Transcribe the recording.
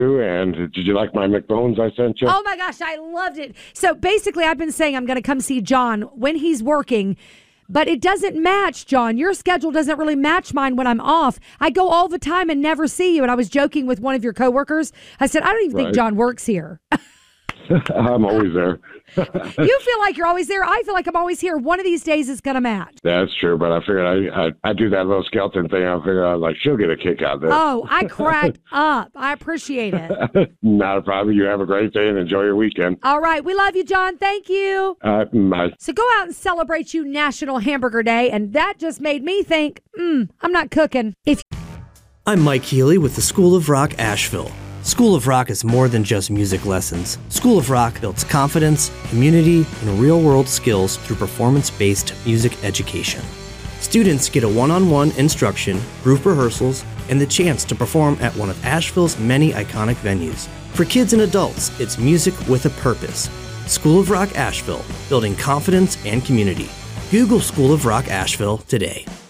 And did you like my McBones I sent you? Oh my gosh, I loved it. So basically, I've been saying I'm going to come see John when he's working, but it doesn't match, John. Your schedule doesn't really match mine when I'm off. I go all the time and never see you. And I was joking with one of your coworkers. I said, I don't even think John works here. I'm always there. You feel like you're always there. I feel like I'm always here. One of these days it's going to match. That's true, but I figured I do that little skeleton thing. I figured I was like, she'll get a kick out of this. Oh, I cracked up. I appreciate it. Not a problem. You have a great day and enjoy your weekend. All right. We love you, John. Thank you. Bye. So go out and celebrate you National Hamburger Day, and that just made me think, I'm not cooking. I'm Mike Healy with the School of Rock Asheville. School of Rock is more than just music lessons. School of Rock builds confidence, community, and real-world skills through performance-based music education. Students get a one-on-one instruction, group rehearsals, and the chance to perform at one of Asheville's many iconic venues. For kids and adults, it's music with a purpose. School of Rock Asheville, building confidence and community. Google School of Rock Asheville today.